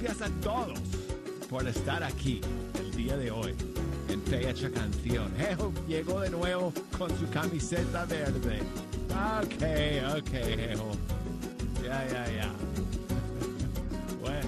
Gracias a todos por estar aquí el día de hoy en Fecha Canción. Jejo llegó de nuevo con su camiseta verde. Ok, Jejo. Ya. Bueno.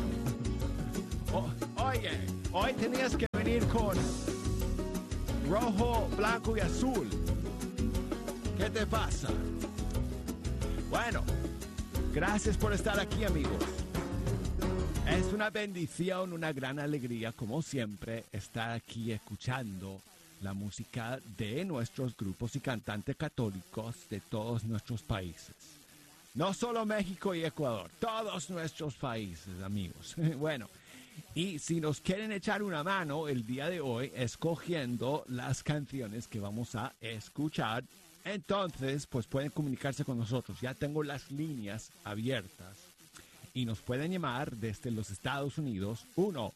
Oye, hoy tenías que venir con rojo, blanco y azul. ¿Qué te pasa? Bueno, gracias por estar aquí, amigos. Es una bendición, una gran alegría, como siempre, estar aquí escuchando la música de nuestros grupos y cantantes católicos de todos nuestros países. No solo México y Ecuador, todos nuestros países, amigos. Bueno, y si nos quieren echar una mano el día de hoy escogiendo las canciones que vamos a escuchar, entonces pues pueden comunicarse con nosotros. Ya tengo las líneas abiertas. Y nos pueden llamar desde los Estados Unidos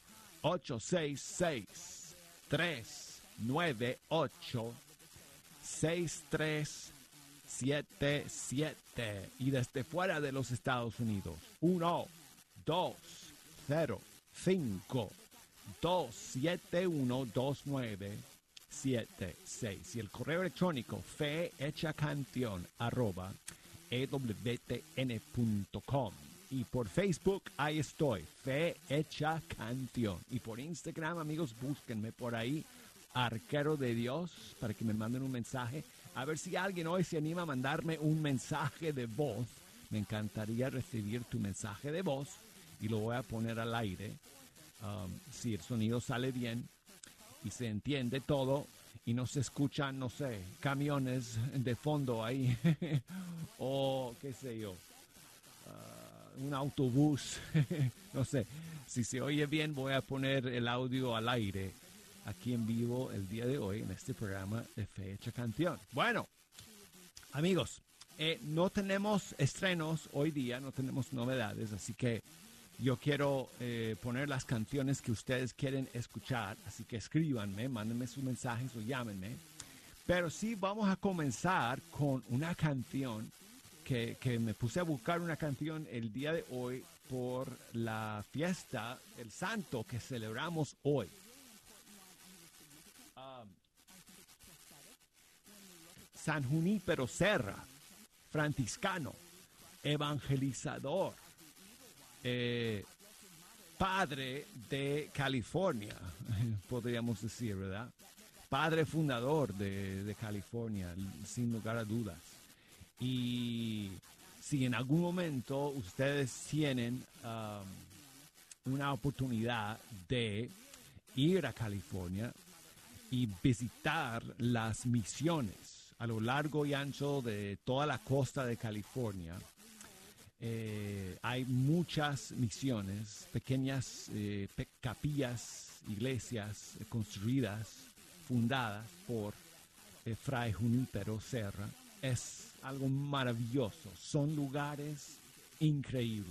1-866-398-6377 y desde fuera de los Estados Unidos 1-205-271-2976 y el correo electrónico fehechacanción@ewtn.com. Y por Facebook, ahí estoy, Fe Hecha Canción. Y por Instagram, amigos, búsquenme por ahí, Arquero de Dios, para que me manden un mensaje. A ver si alguien hoy se anima a mandarme un mensaje de voz. Me encantaría recibir tu mensaje de voz y lo voy a poner al aire. Si el sonido sale bien y se entiende todo y no se escuchan, no sé, camiones de fondo ahí o qué sé yo. Un autobús, no sé, si se oye bien voy a poner el audio al aire aquí en vivo el día de hoy en este programa de Fecha Canción. Bueno, amigos, no tenemos estrenos hoy día, no tenemos novedades, así que yo quiero poner las canciones que ustedes quieren escuchar, así que escríbanme, mándenme sus mensajes o llámenme, pero sí vamos a comenzar con una canción que me puse a buscar una canción el día de hoy por la fiesta del santo que celebramos hoy. San Junípero Serra, franciscano, evangelizador, padre de California, podríamos decir, ¿verdad? Padre fundador de California, sin lugar a dudas. Y si en algún momento ustedes tienen una oportunidad de ir a California y visitar las misiones a lo largo y ancho de toda la costa de California, hay muchas misiones, pequeñas capillas, iglesias construidas, fundadas por Fray Junípero Serra. Es algo maravilloso, son lugares increíbles,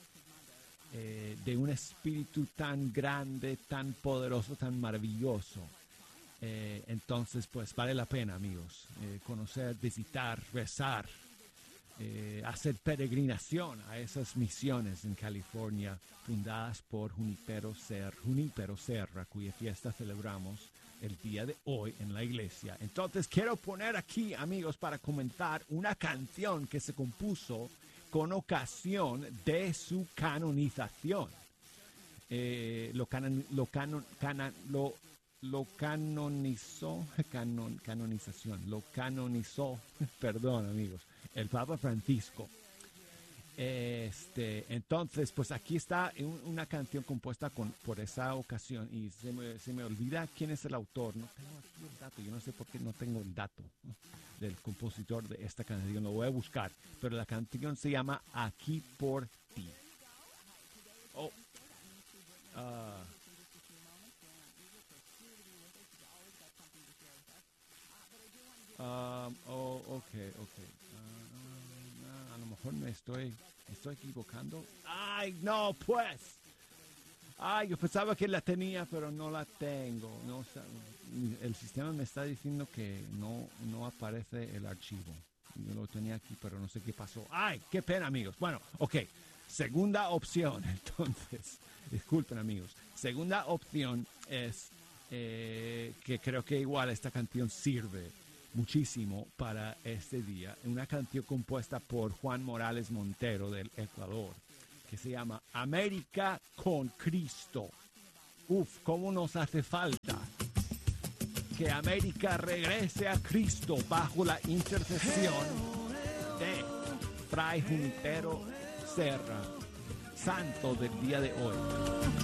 de un espíritu tan grande, tan poderoso, tan maravilloso. Entonces, pues vale la pena, amigos, conocer, visitar, rezar, hacer peregrinación a esas misiones en California fundadas por Junípero Serra, cuya fiesta celebramos el día de hoy en la iglesia. Entonces quiero poner aquí, amigos, para comentar una canción que se compuso con ocasión de su canonización. Lo canonizó, perdón, amigos, el Papa Francisco. Entonces, pues aquí está una canción compuesta por esa ocasión y se me olvida quién es el autor. No tengo aquí el dato, yo no sé por qué no tengo el dato del compositor de esta canción, lo voy a buscar, pero la canción se llama Aquí por ti. Ok. A lo mejor me estoy equivocando. ¡Ay, no, pues! Ay, yo pensaba que la tenía, pero no la tengo. No, el sistema me está diciendo que no aparece el archivo. Yo lo tenía aquí, pero no sé qué pasó. ¡Ay, qué pena, amigos! Bueno, ok. Segunda opción, entonces, disculpen amigos, segunda opción es que creo que igual esta canción sirve muchísimo para este día. Una canción compuesta por Juan Morales Montero del Ecuador, que se llama América con Cristo. Uf, cómo nos hace falta que América regrese a Cristo bajo la intercesión de Fray Juntero Serra, santo del día de hoy.